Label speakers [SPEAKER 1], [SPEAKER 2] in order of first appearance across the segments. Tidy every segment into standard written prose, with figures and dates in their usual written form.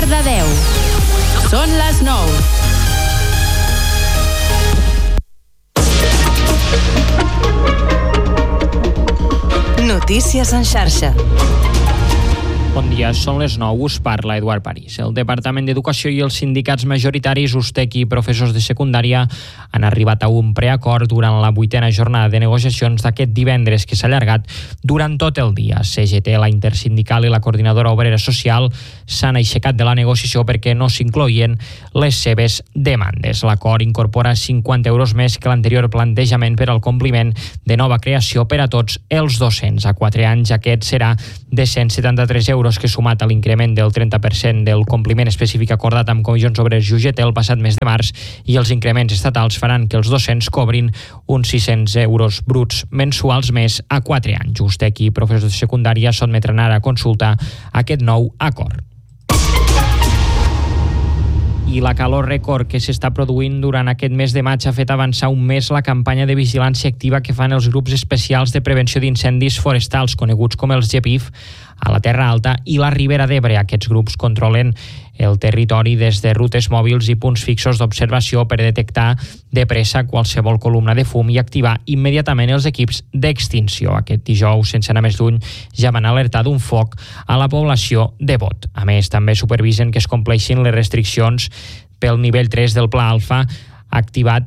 [SPEAKER 1] Cardedeu. Són les 9.
[SPEAKER 2] Notícies en xarxa.
[SPEAKER 3] Bon dia, són les 9, us parla Eduard París. El Departament d'Educació i els sindicats majoritaris, USTEC i professors de secundària han arribat a un preacord durant la 8a jornada de negociacions d'aquest divendres, que s'ha allargat durant tot el dia. CGT, la Intersindical i la Coordinadora Obrera Social s'han aixecat de la negociació perquè no s'incloïen les seves demandes. L'acord incorpora 50 euros més que l'anterior plantejament per al compliment de nova creació per a tots els docents. A 4 anys aquest serà de 173 euros, que sumat a l'increment del 30% del compliment específic acordat amb Comissions Obreres i UGT el passat mes de març i els increments estatals faran que els docents cobrin uns 600 euros bruts mensuals més a 4 anys. USTEC i professors de secundària sotmetran ara a consulta aquest nou acord. I la calor rècord que s'està produint durant aquest mes de maig ha fet avançar un mes la campanya de vigilància activa que fan els grups especials de prevenció d'incendis forestals, coneguts com els GEPIF, a la Terra Alta i la Ribera d'Ebre. Aquests grups controlen el territori des de rutes mòbils i punts fixos d'observació per detectar de pressa qualsevol columna de fum i activar immediatament els equips d'extinció. Aquest dijous, sense anar més lluny, ja van alertar d'un foc a la població de Bot. A més, també supervisen que es compleixin les restriccions pel nivell 3 del Pla Alfa, activat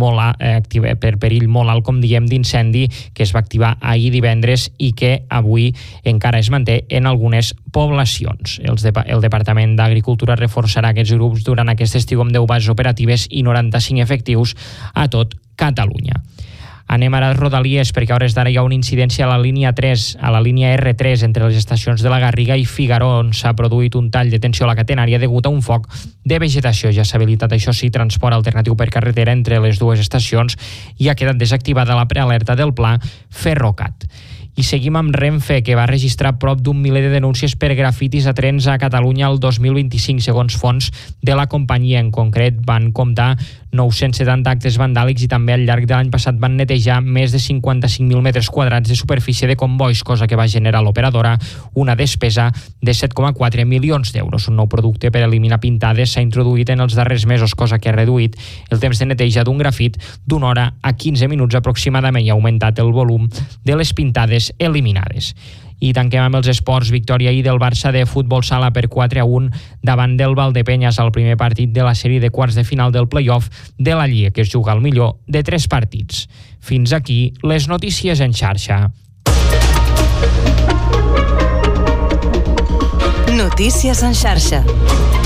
[SPEAKER 3] per perill molt alt, com diem, d'incendi, que es va activar ahir divendres i que avui encara es manté en algunes poblacions. El Departament d'Agricultura reforçarà aquests grups durant aquest estiu amb 10 bases operatives i 95 efectius a tot Catalunya. Anem ara a Rodalies, perquè a hores d'ara hi ha una incidència a la línia 3, a la línia R3, entre les estacions de la Garriga i Figaró, on s'ha produït un tall de tensió a la catenària degut a un foc de vegetació. Ja s'ha habilitat, això sí, transport alternatiu per carretera entre les dues estacions i ha quedat desactivada la prealerta del pla Ferrocat. I seguim amb Renfe, que va registrar prop d'un miler de denúncies per grafitis a trens a Catalunya el 2025, segons fons de la companyia. En concret, van comptar 970 actes vandàlics i també al llarg de l'any passat van netejar més de 55.000 metres quadrats de superfície de combois, cosa que va generar l'operadora una despesa de 7,4 milions d'euros. Un nou producte per eliminar pintades s'ha introduït en els darrers mesos, cosa que ha reduït el temps de neteja d'un grafit d'una hora a 15 minuts aproximadament i ha augmentat el volum de les pintades eliminades. I tanquem amb els esports. Victòria ahir del Barça de futbol sala per 4-1 davant del Valdepenyes al primer partit de la sèrie de quarts de final del play-off de la Lliga, que es juga al millor de 3 partits. Fins aquí les notícies en xarxa.
[SPEAKER 2] Notícies en xarxa.